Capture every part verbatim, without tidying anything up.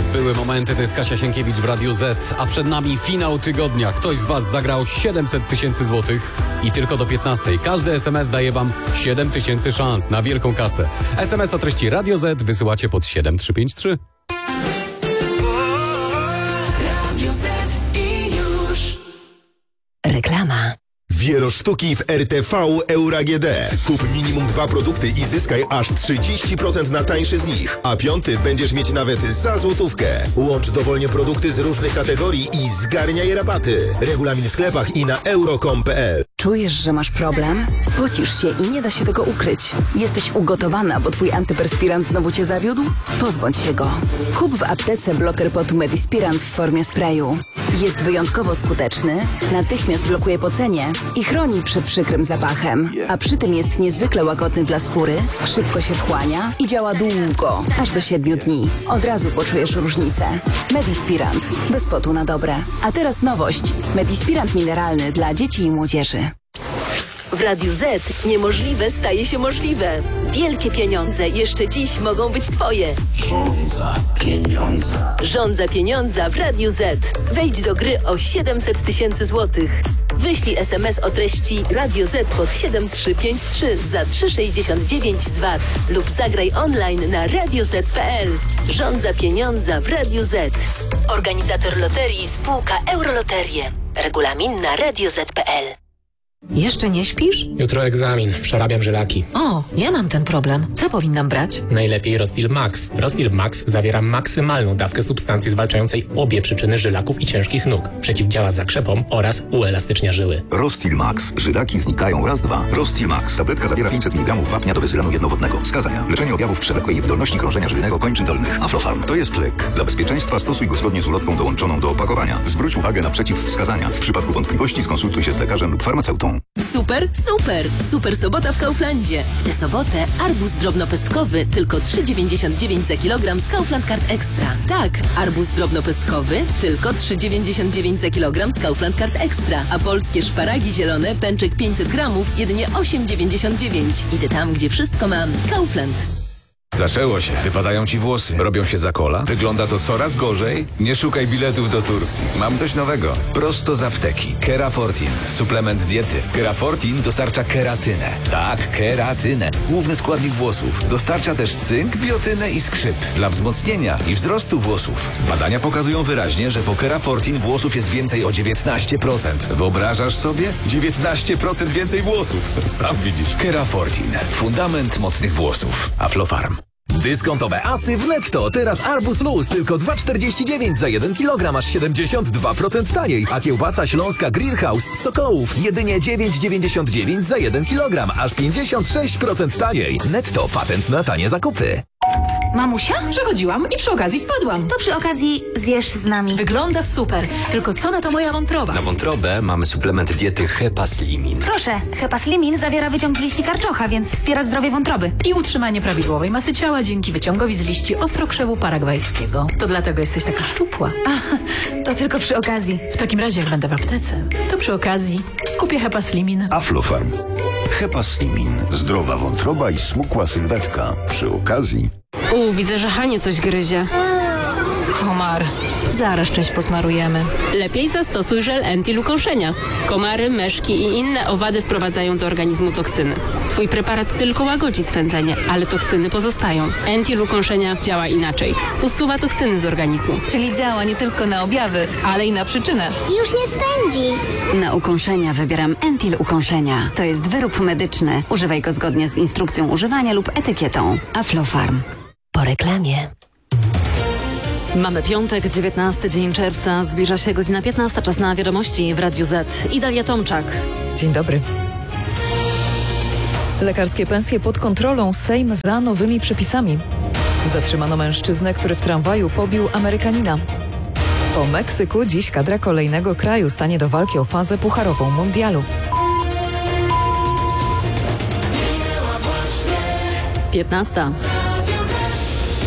Były momenty, to jest Kasia Sienkiewicz w Radiu Z, a przed nami finał tygodnia. Ktoś z Was zagrał siedemset tysięcy złotych i tylko do piętnastej. Każdy es em es daje Wam siedem tysięcy szans na wielką kasę. es em es o treści Radio Z wysyłacie pod siedem trzy pięć trzy. Radio Z i już. Reklama. Wielosztuki w er te ve Euro A G D. Kup minimum dwa produkty i zyskaj aż trzydzieści procent na tańszy z nich, a piąty będziesz mieć nawet za złotówkę. Łącz dowolnie produkty z różnych kategorii i zgarniaj rabaty. Regulamin w sklepach i na euro kropka com kropka pe el. Czujesz, że masz problem? Pocisz się i nie da się tego ukryć. Jesteś ugotowana, bo twój antyperspirant znowu cię zawiódł? Pozbądź się go. Kup w aptece bloker potu Medispirant w formie sprayu. Jest wyjątkowo skuteczny, natychmiast blokuje pocenie i chroni przed przykrym zapachem. A przy tym jest niezwykle łagodny dla skóry, szybko się wchłania i działa długo, aż do siedmiu dni. Od razu poczujesz różnicę. Medispirant. Bez potu na dobre. A teraz nowość. Medispirant mineralny dla dzieci i młodzieży. W Radiu Z niemożliwe staje się możliwe. Wielkie pieniądze jeszcze dziś mogą być Twoje. Żądza pieniądza. Żądza pieniądza w Radiu Z. Wejdź do gry o siedemset tysięcy złotych. Wyślij es em es o treści Radio Z pod siedem trzy pięć trzy za trzy sześćdziesiąt dziewięć z V A T lub zagraj online na radio zet kropka pe el. Żądza pieniądza w Radiu Z. Organizator loterii spółka Euroloterie. Regulamin na radio zet kropka pe el. Jeszcze nie śpisz? Jutro egzamin, przerabiam żylaki. O, ja mam ten problem. Co powinnam brać? Najlepiej Rostil Max. Rostil Max zawiera maksymalną dawkę substancji zwalczającej obie przyczyny żylaków i ciężkich nóg. Przeciwdziała zakrzepom oraz uelastycznia żyły. Rostil Max. Żylaki znikają raz, dwa. Rostil Max. Tabletka zawiera pięćset miligramów wapnia do wyzylanu jednowodnego. Wskazania. Leczenie objawów przewlekłej niewydolności krążenia żyjnego kończyn dolnych. Aflofarm. To jest lek. Dla bezpieczeństwa stosuj go zgodnie z ulotką dołączoną do opakowania. Zwróć uwagę na przeciwwskazania. W przypadku wątpliwości skonsultuj się z lekarzem lub farmaceutą. Super, super! Super sobota w Kauflandzie. W tę sobotę arbuz drobnopestkowy tylko trzy dziewięćdziesiąt dziewięć za kilogram z Kaufland Card Extra. Tak, arbuz drobnopestkowy tylko trzy dziewięćdziesiąt dziewięć za kilogram z Kaufland Card Extra. A polskie szparagi zielone, pęczek pięćset gramów, jedynie osiem dziewięćdziesiąt dziewięć. Idę tam, gdzie wszystko mam. Kaufland. Zaczęło się. Wypadają ci włosy. Robią się za kola. Wygląda to coraz gorzej. Nie szukaj biletów do Turcji. Mam coś nowego. Prosto z apteki. Kerafortin. Suplement diety. Kerafortin dostarcza keratynę. Tak, keratynę. Główny składnik włosów. Dostarcza też cynk, biotynę i skrzyp. Dla wzmocnienia i wzrostu włosów. Badania pokazują wyraźnie, że po Kerafortin włosów jest więcej o dziewiętnaście procent. Wyobrażasz sobie? dziewiętnaście procent więcej włosów. Sam widzisz. Kerafortin. Fundament mocnych włosów. Aflofarm. Dyskontowe asy w Netto. Teraz arbuz luz tylko dwa czterdzieści dziewięć za jeden kilogram, aż siedemdziesiąt dwa procent taniej. A kiełbasa śląska Grillhouse z Sokołów jedynie dziewięć dziewięćdziesiąt dziewięć za jeden kilogram, aż pięćdziesiąt sześć procent taniej. Netto, patent na tanie zakupy. Mamusia? Przechodziłam i przy okazji wpadłam. To przy okazji zjesz z nami. Wygląda super. Tylko co na to moja wątroba? Na wątrobę mamy suplement diety Hepaslimin. Proszę, Hepaslimin zawiera wyciąg z liści karczocha, więc wspiera zdrowie wątroby. I utrzymanie prawidłowej masy ciała dzięki wyciągowi z liści ostrokrzewu paragwajskiego. To dlatego jesteś taka szczupła. A, to tylko przy okazji. W takim razie jak będę w aptece, to przy okazji kupię Hepaslimin. Aflofarm. Hepaslimin. Zdrowa wątroba i smukła sylwetka. Przy okazji... U, widzę, że Hanie coś gryzie. Komar. Zaraz czymś posmarujemy. Lepiej zastosuj żel Entil ukąszenia. Komary, meszki i inne owady wprowadzają do organizmu toksyny. Twój preparat tylko łagodzi swędzenie, ale toksyny pozostają. Entil ukąszenia działa inaczej. Usuwa toksyny z organizmu. Czyli działa nie tylko na objawy, ale i na przyczynę. Już nie swędzi. Na ukąszenia wybieram Entil ukąszenia. To jest wyrób medyczny. Używaj go zgodnie z instrukcją używania lub etykietą. Aflofarm. Po reklamie. Mamy piątek, dziewiętnasty dzień czerwca, zbliża się godzina piętnasta, czas na wiadomości w Radiu Z. I Dalia Tomczak. Dzień dobry. Lekarskie pensje pod kontrolą, Sejm za nowymi przepisami. Zatrzymano mężczyznę, który w tramwaju pobił Amerykanina. Po Meksyku dziś kadra kolejnego kraju stanie do walki o fazę pucharową mundialu. piętnasta.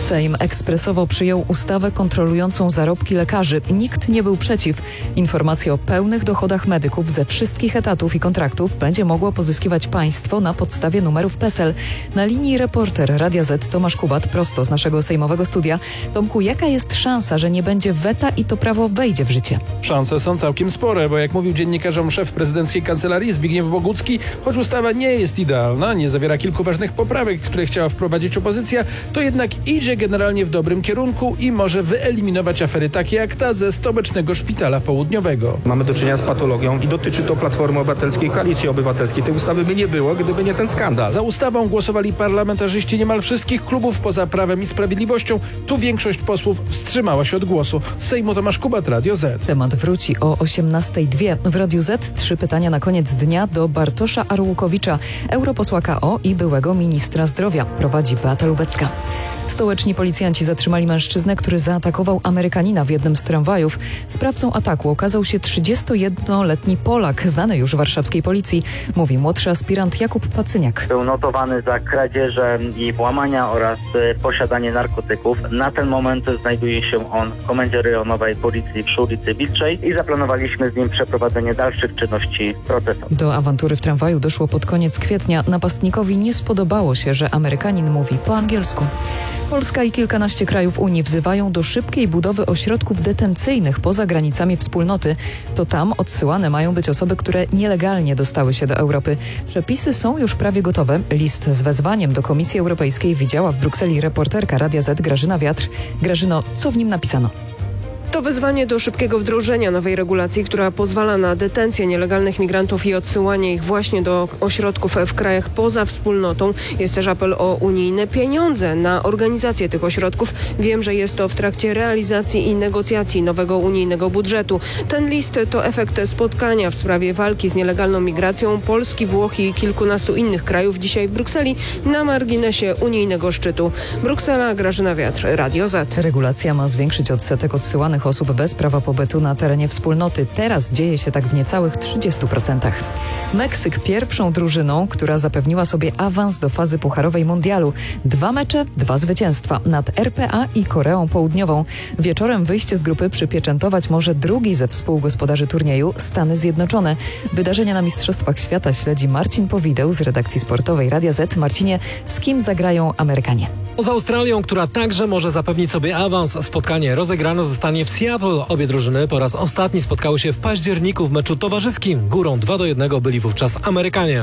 Sejm ekspresowo przyjął ustawę kontrolującą zarobki lekarzy. Nikt nie był przeciw. Informacje o pełnych dochodach medyków ze wszystkich etatów i kontraktów będzie mogło pozyskiwać państwo na podstawie numerów PESEL. Na linii reporter Radia Z Tomasz Kubat prosto z naszego sejmowego studia. Tomku, jaka jest szansa, że nie będzie weta i to prawo wejdzie w życie? Szanse są całkiem spore, bo jak mówił dziennikarzom szef prezydenckiej kancelarii Zbigniew Bogucki, choć ustawa nie jest idealna, nie zawiera kilku ważnych poprawek, które chciała wprowadzić opozycja, to jednak idzie generalnie w dobrym kierunku i może wyeliminować afery takie jak ta ze stołecznego szpitala południowego. Mamy do czynienia z patologią i dotyczy to Platformy Obywatelskiej, Koalicji Obywatelskiej. Tej ustawy by nie było, gdyby nie ten skandal. Za ustawą głosowali parlamentarzyści niemal wszystkich klubów poza Prawem i Sprawiedliwością. Tu większość posłów wstrzymała się od głosu. Z Sejmu Tomasz Kubat, Radio Z. Temat wróci o osiemnastej dwie. W Radiu Z trzy pytania na koniec dnia do Bartosza Arłukowicza, europosła K O i byłego ministra zdrowia. Prowadzi Beata Lubecka. Stołeczni policjanci zatrzymali mężczyznę, który zaatakował Amerykanina w jednym z tramwajów. Sprawcą ataku okazał się trzydziestojednoletni Polak, znany już warszawskiej policji, mówi młodszy aspirant Jakub Pacyniak. Był notowany za kradzieże i włamania oraz posiadanie narkotyków. Na ten moment znajduje się on w komendzie rejonowej policji przy ulicy Wilczej i zaplanowaliśmy z nim przeprowadzenie dalszych czynności procesowych. Do awantury w tramwaju doszło pod koniec kwietnia. Napastnikowi nie spodobało się, że Amerykanin mówi po angielsku. Polska i kilkanaście krajów Unii wzywają do szybkiej budowy ośrodków detencyjnych poza granicami wspólnoty. To tam odsyłane mają być osoby, które nielegalnie dostały się do Europy. Przepisy są już prawie gotowe. List z wezwaniem do Komisji Europejskiej widziała w Brukseli reporterka Radia Z Grażyna Wiatr. Grażyno, co w nim napisano? To wezwanie do szybkiego wdrożenia nowej regulacji, która pozwala na detencję nielegalnych migrantów i odsyłanie ich właśnie do ośrodków w krajach poza wspólnotą. Jest też apel o unijne pieniądze na organizację tych ośrodków. Wiem, że jest to w trakcie realizacji i negocjacji nowego unijnego budżetu. Ten list to efekt spotkania w sprawie walki z nielegalną migracją Polski, Włoch i kilkunastu innych krajów dzisiaj w Brukseli na marginesie unijnego szczytu. Bruksela, Grażyna Wiatr, Radio Z. Regulacja ma zwiększyć odsetek odsyłanych osób bez prawa pobytu na terenie wspólnoty. Teraz dzieje się tak w niecałych trzydziestu procentach. Meksyk pierwszą drużyną, która zapewniła sobie awans do fazy pucharowej mundialu. Dwa mecze, dwa zwycięstwa nad R P A i Koreą Południową. Wieczorem wyjście z grupy przypieczętować może drugi ze współgospodarzy turnieju, Stany Zjednoczone. Wydarzenia na Mistrzostwach Świata śledzi Marcin Powideł z redakcji sportowej Radia Z. Marcinie, z kim zagrają Amerykanie? Z Australią, która także może zapewnić sobie awans. Spotkanie rozegrane zostanie w Seattle. Obie drużyny po raz ostatni spotkały się w październiku w meczu towarzyskim. Górą dwa do jednego byli wówczas Amerykanie.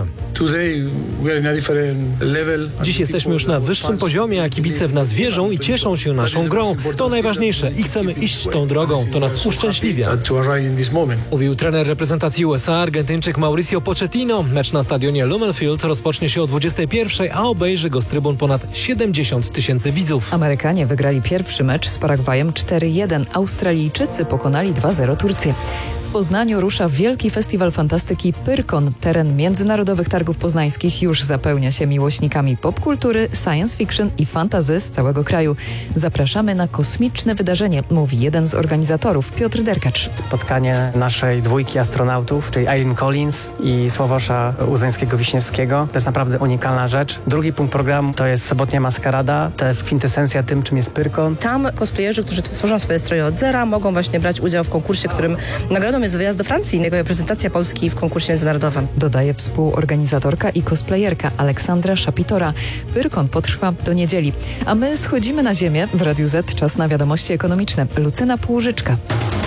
Dziś jesteśmy już na wyższym poziomie, a kibice w nas wierzą i cieszą się naszą grą. To najważniejsze i chcemy iść tą drogą. To nas uszczęśliwia. Mówił trener reprezentacji U S A, Argentyńczyk Mauricio Pochettino. Mecz na stadionie Lumen Field rozpocznie się o dwudziestej pierwszej, a obejrzy go z trybun ponad siedemdziesiąt tysięcy widzów. Amerykanie wygrali pierwszy mecz z Paragwajem cztery jeden. Australijczycy pokonali dwa zero Turcję. W Poznaniu rusza Wielki Festiwal Fantastyki Pyrkon. Teren Międzynarodowych Targów Poznańskich już zapełnia się miłośnikami popkultury, science fiction i fantasy z całego kraju. Zapraszamy na kosmiczne wydarzenie, mówi jeden z organizatorów, Piotr Derkacz. Spotkanie naszej dwójki astronautów, czyli Eileen Collins i Sławosza Uzańskiego-Wiśniewskiego. To jest naprawdę unikalna rzecz. Drugi punkt programu to jest sobotnia maskarada. To jest kwintesencja tym, czym jest Pyrkon. Tam cosplayerzy, którzy tworzą swoje stroje od zera, mogą właśnie brać udział w konkursie, którym nagrodą jest wyjazd do Francji, jego reprezentacja Polski w konkursie międzynarodowym. Dodaje współorganizatorka i cosplayerka Aleksandra Szapitora. Pyrkon potrwa do niedzieli. A my schodzimy na ziemię. W Radiu Z czas na wiadomości ekonomiczne. Lucyna Półżyczka.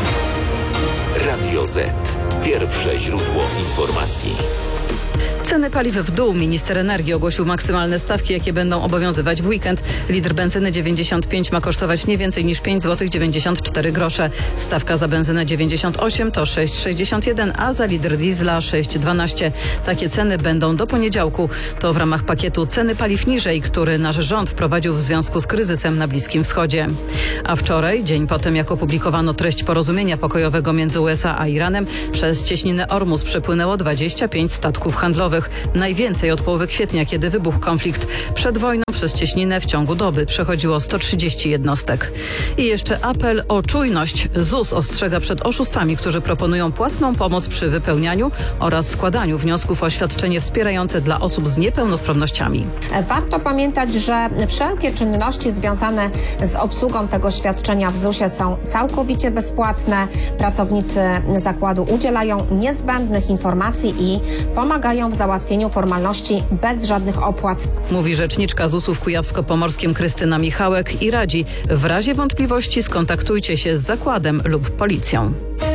Radio Z. Pierwsze źródło informacji. Ceny paliw w dół. Minister energii ogłosił maksymalne stawki, jakie będą obowiązywać w weekend. Litr benzyny dziewięćdziesiąt pięć ma kosztować nie więcej niż pięć złotych dziewięćdziesiąt cztery grosze. Stawka za benzynę dziewięćdziesiąt osiem to sześć sześćdziesiąt jeden, a za litr diesla sześć dwanaście. Takie ceny będą do poniedziałku. To w ramach pakietu Ceny paliw niżej, który nasz rząd wprowadził w związku z kryzysem na Bliskim Wschodzie. A wczoraj, dzień po tym jak opublikowano treść porozumienia pokojowego między U S A a Iranem, przez cieśninę Ormus przepłynęło dwadzieścia pięć statków handlowych. stopniowych, najwięcej od połowy kwietnia, kiedy wybuchł konflikt. Przed wojną przez cieśninę w ciągu doby przechodziło sto trzydzieści jednostek. I jeszcze apel o czujność. ZUS ostrzega przed oszustami, którzy proponują płatną pomoc przy wypełnianiu oraz składaniu wniosków o świadczenie wspierające dla osób z niepełnosprawnościami. Warto pamiętać, że wszelkie czynności związane z obsługą tego świadczenia w zusie są całkowicie bezpłatne. Pracownicy zakładu udzielają niezbędnych informacji i pomagają w załatwieniu formalności bez żadnych opłat. Mówi rzeczniczka zusu w Kujawsko-Pomorskim Krystyna Michałek i radzi: w razie wątpliwości skontaktujcie się z zakładem lub policją.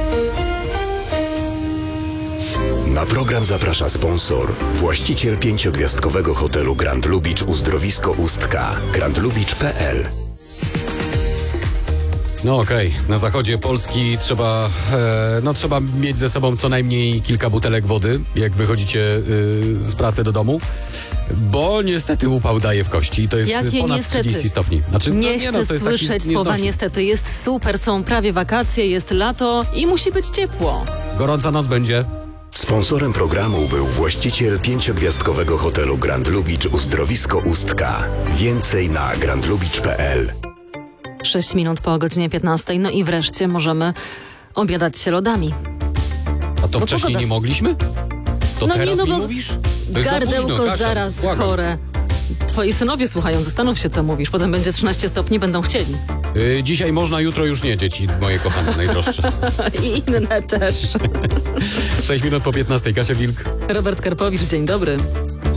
Na program zaprasza sponsor, właściciel pięciogwiazdkowego hotelu Grand Lubicz Uzdrowisko Ustka, grand lubicz kropka p l. No okej, okay. Na zachodzie Polski trzeba, e, no trzeba mieć ze sobą co najmniej kilka butelek wody, jak wychodzicie y, z pracy do domu, bo niestety upał daje w kości i to jest Jakie ponad niestety? trzydzieści stopni. Znaczy, nie no, nie chcę no, to jest słyszeć taki słowa nieznośny. niestety. Jest super, są prawie wakacje, jest lato i musi być ciepło. Gorąca noc będzie. Sponsorem programu był właściciel pięciogwiazdkowego hotelu Grand Lubicz Uzdrowisko Ustka. Więcej na grand lubicz kropka p l. Sześć minut po godzinie piętnastej, no i wreszcie możemy obiadać się lodami. A to Bo wcześniej pogoda- nie mogliśmy? To no teraz nie, no mi bo mówisz? To jest za gardełko późno, Kasia, zaraz błagam. chore. Twoi synowie słuchają, zastanów się co mówisz. Potem będzie trzynaście stopni, będą chcieli. Y, dzisiaj można, jutro już nie, dzieci moje kochane, najdroższe. I inne też. Sześć minut po piętnastej, Kasia Wilk. Robert Karpowicz, dzień dobry.